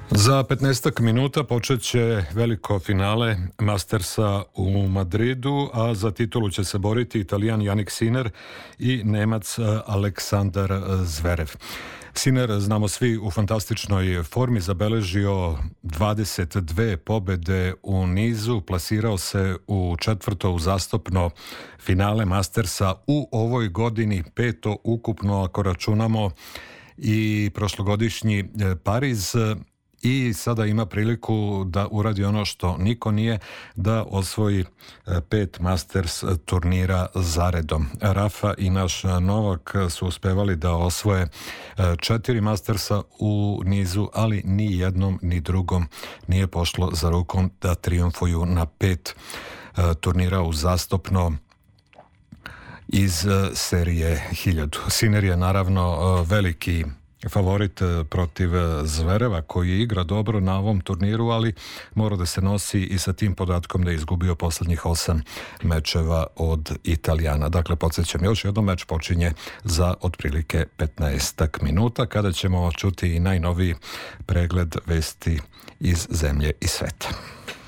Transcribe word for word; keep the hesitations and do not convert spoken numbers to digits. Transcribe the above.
Za petnaestak minuta počet će veliko finale Mastersa u Madridu, a za titulu će se boriti Italijan Jannik Sinner i Nemac Aleksandar Zverev. Sinner, znamo svi, u fantastičnoj formi, zabeležio dvadeset dve pobede u nizu, plasirao se u četvrto uzastopno finale Mastersa u ovoj godini, peto ukupno ako računamo i prošlogodišnji Pariz, i sada ima priliku da uradi ono što niko nije, da osvoji pet Masters turnira zaredom. Rafa i naš Novak su uspevali da osvoje četiri Mastersa u nizu, ali ni jednom ni drugom nije pošlo za rukom da triumfuju na pet turnira uzastopno iz serije hiljadu. Sinner je naravno veliki favorit protiv Zvereva, koji igra dobro na ovom turniru, ali mora da se nosi i sa tim podatkom da je izgubio poslednjih osam mečeva od Italijana. Dakle, podsjećam, još jednom, meč počinje za otprilike petnaestak minuta, kada ćemo čuti i najnoviji pregled vesti iz zemlje i sveta.